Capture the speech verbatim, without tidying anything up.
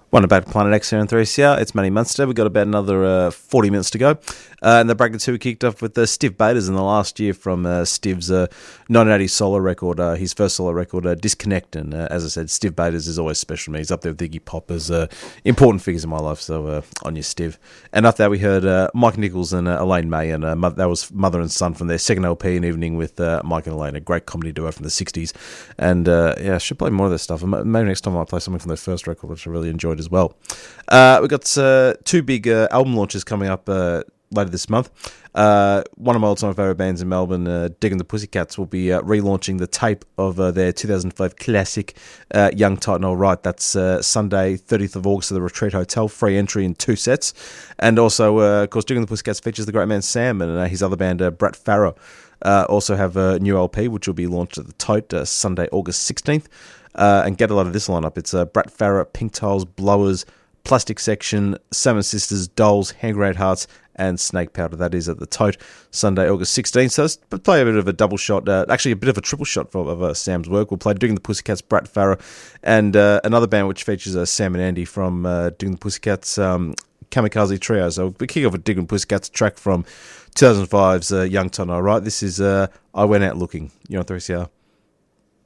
One about Planet X here on three C R. It's Matty Munster. We've got about another uh, forty minutes to go. Uh, and the bracket two we kicked off with uh, Stiv Bators in the last year from uh, Stiv's uh, nineteen eighty solo record, uh, his first solo record, uh, Disconnect. And uh, as I said, Stiv Bators is always special to me. He's up there with Iggy Pop as uh, important figures in my life. So uh, on your Stiv. And after that, we heard uh, Mike Nichols and uh, Elaine May. And uh, mo- that was Mother and Son from their second L P, An Evening with uh, Mike and Elaine, a great comedy duo from the sixties. And uh, yeah, I should play more of their stuff. And maybe next time I'll play something from their first record, which I really enjoyed as well. Uh, we've got uh, two big uh, album launches coming up uh, later this month. Uh, one of my all-time favourite bands in Melbourne, uh, Digging the Pussycats, will be uh, relaunching the tape of uh, their two thousand five classic, uh, Young Tight and All Right. That's uh, Sunday, thirtieth of August at the Retreat Hotel. Free entry in two sets. And also, uh, of course, Digging the Pussycats features the great man Sam and uh, his other band, uh, Brett Farrow. Uh, also have a new L P, which will be launched at the Tote uh, Sunday, August sixteenth. Uh, and get a lot of this lineup. It's uh, Brett Farrow, Pink Tiles, Blowers, Plastic Section, Seven Sisters, Dolls, Hand Grenade Hearts, and Snake Powder. That is at the Tote, Sunday, August sixteenth. So let's play a bit of a double shot, uh, actually a bit of a triple shot for, of uh, Sam's work. We'll play Digging the Pussycats, Brett Farrow, and uh, another band which features uh, Sam and Andy from uh, Digging the Pussycats, um, Kamikaze Trio. So we kick off with Digging the Pussycats, track from two thousand five's uh, Young Ton. All right, this is uh, I Went Out Looking. You're on three C R.